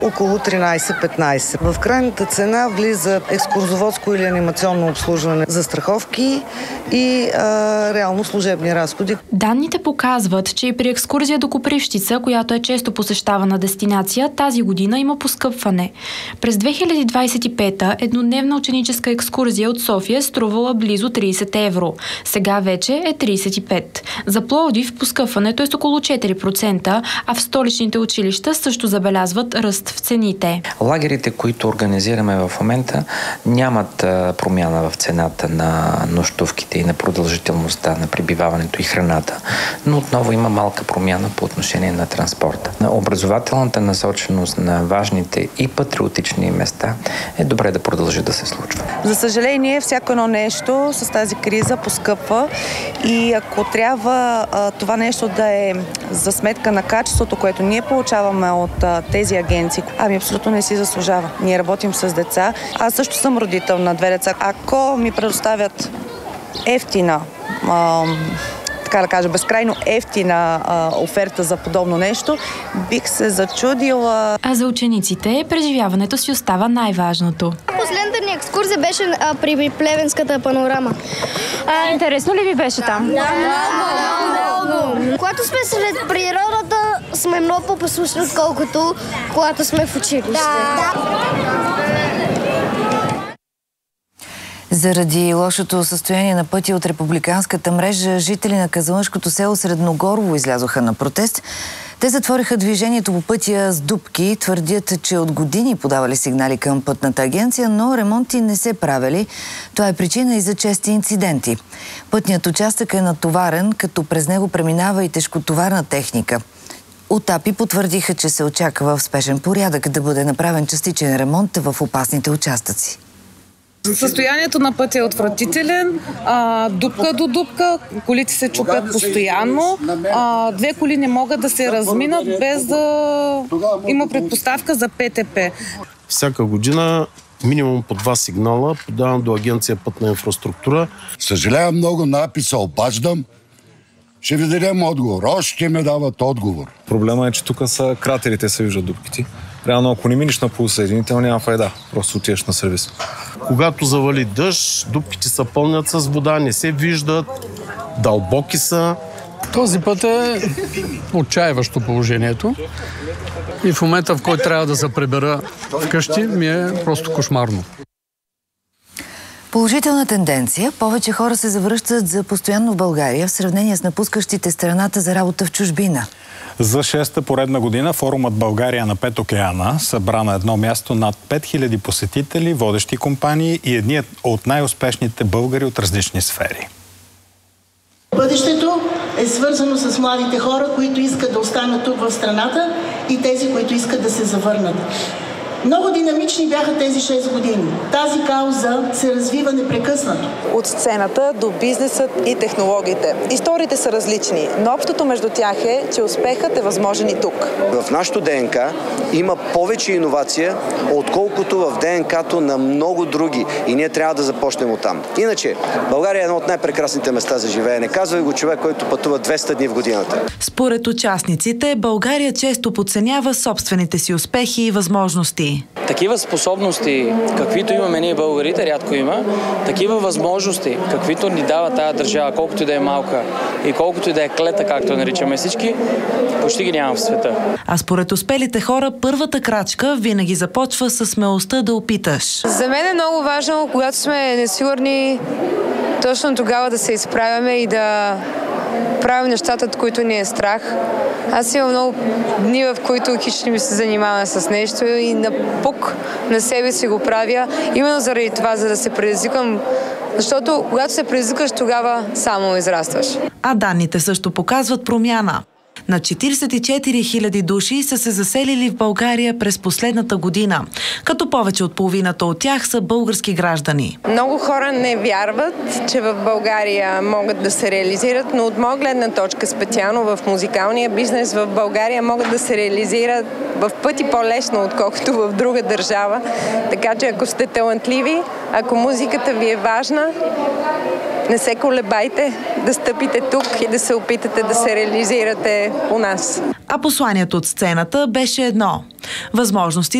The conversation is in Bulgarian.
Около 13-15. В крайната цена влиза екскурзоводско или анимационно обслужване, застраховки и реално служебни разходи. Данните показват, че и при екскурзия до Копривщица, която е често посещавана дестинация, тази година има поскъпване. През 2025 еднодневна ученическа екскурзия от София струвала близо 30 евро. Сега вече е 35. За Пловдив поскъпването е с около 4%, а в столичните училища също забелязват ръст в цените. Лагерите, които организираме в момента, нямат промяна в цената на нощувките и на продължителността на пребиваването и храната, но отново има малка промяна по отношение на транспорта. На образователната насоченост на важните и патриотични места е добре да продължи да се случва. За съжаление, всяко едно нещо с тази криза поскъпва и ако трябва това нещо да е за сметка на качеството, което ние получаваме от тези агенции, абсолютно не си заслужава. Ние работим с деца. Аз също съм родител на 2 деца. Ако ми предоставят ефтина, така да кажа, безкрайно ефтина оферта за подобно нещо, бих се зачудила. А за учениците преживяването си остава най-важното. Последната ни екскурзия беше при Плевенската панорама. Интересно ли ви беше там? Да, много. Когато сме сред природата, сме много по-послушни, отколкото когато сме в училище. Заради лошото състояние на пътя от републиканската мрежа, жители на казанлъшкото село Средногорово излязоха на протест. Те затвориха движението по пътя с дупки, твърдят, че от години подавали сигнали към пътната агенция, но ремонти не се правили. Това е причина и за чести инциденти. Пътният участък е натоварен, като през него преминава и тежкотоварна техника. От АПИ потвърдиха, че се очаква в спешен порядък да бъде направен частичен ремонт в опасните участъци. Състоянието на пътя е отвратителен, дупка до дупка, колите се чупят постоянно, 2 коли не могат да се разминат без да има предпоставка за ПТП. Всяка година минимум по 2 сигнала подавам до Агенция Пътна инфраструктура. Съжалявам много, на АПИ се обаждам. Ще ви дадем отговор. Още ме дават отговор. Проблема е, че тук са кратерите, се виждат дупките. Реално, ако не миниш на полусъединител, няма файда. Просто отиваш на сервис. Когато завали дъжд, дупките се пълнят с вода, не се виждат, дълбоки са. Този път е отчаиващо положението. И в момента, в който трябва да се прибера вкъщи, ми е просто кошмарно. Положителна тенденция. Повече хора се завръщат за постоянно в България в сравнение с напускащите страната за работа в чужбина. За 6-та поредна година форумът България на 5 океана събра на едно място над 5000 посетители, водещи компании и едни от най-успешните българи от различни сфери. Бъдещето е свързано с младите хора, които искат да останат тук в страната и тези, които искат да се завърнат. Много динамични бяха тези 6 години. Тази кауза се развива непрекъснато. От сцената до бизнесът и технологиите. Историите са различни, но общото между тях е, че успехът е възможен и тук. В нашото ДНК има повече иновация, отколкото в ДНК-то на много други. И ние трябва да започнем оттам. Иначе, България е едно от най-прекрасните места за живеене. Казва го човек, който пътува 200 дни в годината. Според участниците, България често подценява собствените си успехи и възможности. Такива способности, каквито имаме ние българите, рядко има, такива възможности, каквито ни дава тая държава, колкото и да е малка и колкото и да е клета, както наричаме всички, почти ги няма в света. А според успелите хора, първата крачка винаги започва със смелостта да опиташ. За мен е много важно, когато сме несигурни, точно тогава да се изправяме и да правим нещата, от които ни е страх. Аз имам много дни, в които хич не ми се занимавам с нещо и напук на себе си го правя. Именно заради това, за да се предизвикам, защото когато се предизвикаш, тогава само израстваш. А данните също показват промяна. На 44 000 души са се заселили в България през последната година, като повече от половината от тях са български граждани. Много хора не вярват, че в България могат да се реализират, но от моя гледна точка, специално в музикалния бизнес в България, могат да се реализират в пъти по-лесно, отколкото в друга държава. Така че ако сте талантливи, ако музиката ви е важна, не се колебайте да стъпите тук и да се опитате да се реализирате у нас. А посланието от сцената беше едно. Възможности